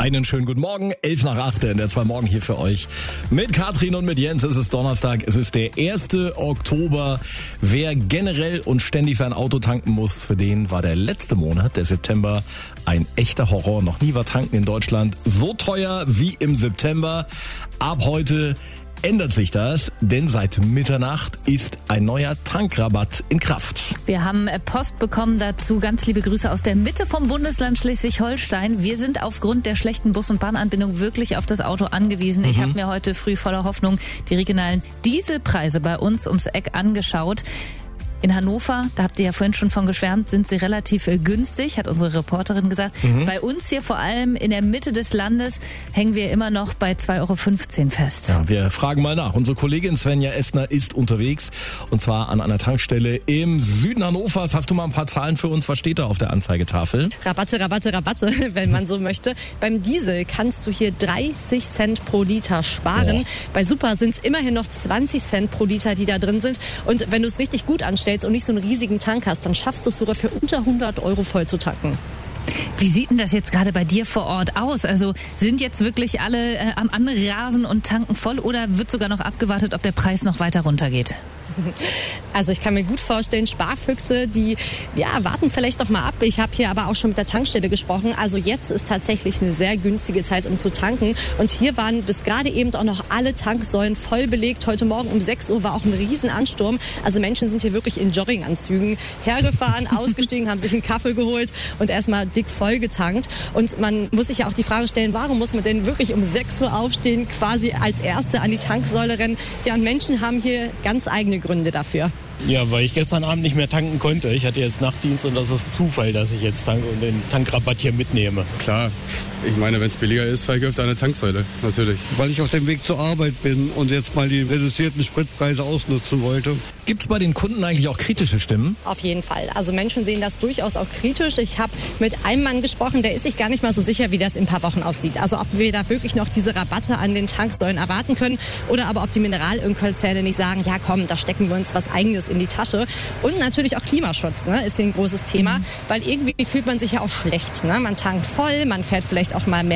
Einen schönen guten Morgen, 7:55 in der 2 Morgen hier für euch. Mit Katrin und mit Jens. Es ist Donnerstag, es ist der 1. Oktober. Wer generell und ständig sein Auto tanken muss, für den war der letzte Monat, der September, ein echter Horror. Noch nie war tanken in Deutschland so teuer wie im September. Ab heute ändert sich das, denn seit Mitternacht ist ein neuer Tankrabatt in Kraft. Wir haben Post bekommen dazu. Ganz liebe Grüße aus der Mitte vom Bundesland Schleswig-Holstein. Wir sind aufgrund der schlechten Bus- und Bahnanbindung wirklich auf das Auto angewiesen. Ich habe mir heute früh voller Hoffnung die regionalen Dieselpreise bei uns ums Eck angeschaut. In Hannover, da habt ihr ja vorhin schon von geschwärmt, sind sie relativ günstig, hat unsere Reporterin gesagt. Bei uns hier vor allem in der Mitte des Landes hängen wir immer noch bei 2,15 € fest. Ja, wir fragen mal nach. Unsere Kollegin Svenja Estner ist unterwegs und zwar an einer Tankstelle im Süden Hannovers. Hast du mal ein paar Zahlen für uns? Was steht da auf der Anzeigetafel? Rabatte, wenn man so möchte. Beim Diesel kannst du hier 30 Cent pro Liter sparen. Boah. Bei Super sind es immerhin noch 20 Cent pro Liter, die da drin sind. Und wenn du es richtig gut anstellst und nicht so einen riesigen Tank hast, dann schaffst du es sogar für unter 100 € voll zu tanken. Wie sieht denn das jetzt gerade bei dir vor Ort aus? Also sind jetzt wirklich alle am Anrasen und tanken voll oder wird sogar noch abgewartet, ob der Preis noch weiter runtergeht? Also ich kann mir gut vorstellen, Sparfüchse, die warten vielleicht doch mal ab. Ich habe hier aber auch schon mit der Tankstelle gesprochen. Also jetzt ist tatsächlich eine sehr günstige Zeit, um zu tanken. Und hier waren bis gerade eben auch noch alle Tanksäulen voll belegt. Heute Morgen um 6 Uhr war auch ein Riesenansturm. Also Menschen sind hier wirklich in Jogginganzügen hergefahren, ausgestiegen, haben sich einen Kaffee geholt und erstmal dick voll getankt. Und man muss sich ja auch die Frage stellen, warum muss man denn wirklich um 6 Uhr aufstehen, quasi als Erste an die Tanksäule rennen? Ja, und Menschen haben hier ganz eigene Gründe dafür. Ja, weil ich gestern Abend nicht mehr tanken konnte. Ich hatte jetzt Nachtdienst und das ist Zufall, dass ich jetzt tanke und den Tankrabatt hier mitnehme. Klar, ich meine, wenn es billiger ist, fahre ich öfter an der Tanksäule, natürlich. Weil ich auf dem Weg zur Arbeit bin und jetzt mal die reduzierten Spritpreise ausnutzen wollte. Gibt es bei den Kunden eigentlich auch kritische Stimmen? Auf jeden Fall. Also Menschen sehen das durchaus auch kritisch. Ich habe mit einem Mann gesprochen, der ist sich gar nicht mal so sicher, wie das in ein paar Wochen aussieht. Also ob wir da wirklich noch diese Rabatte an den Tanksäulen erwarten können oder aber ob die Mineralölkonzerne nicht sagen, ja komm, da stecken wir uns was Eigenes in die Tasche. Und natürlich auch Klimaschutz, ne, ist hier ein großes Thema, weil irgendwie fühlt man sich ja auch schlecht. Ne? Man tankt voll, man fährt vielleicht auch mal mehr